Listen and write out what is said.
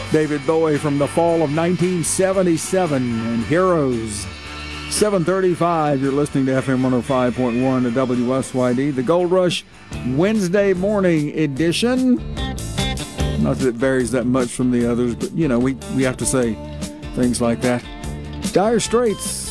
David Bowie from the fall of 1977 and Heroes. 7:35, you're listening to FM 105.1 at WSYD, the Gold Rush Wednesday morning edition. Not that it varies that much from the others, but, we have to say things like that. Dire Straits